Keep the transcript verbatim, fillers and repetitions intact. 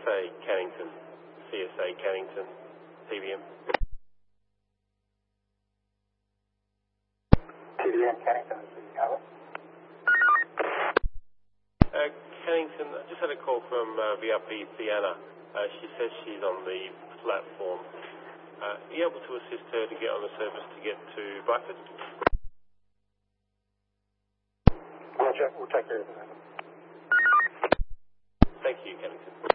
A Cannington, C S A Cannington, T V M. T V M Cannington, this is Gavin. Uh, Cannington, I just had a call from uh, V R P Theana. Uh, she says she's on the platform. Uh, are you able to assist her to get on the service to get to Blackford? We'll check, we'll check care of that. Thank you, Cannington.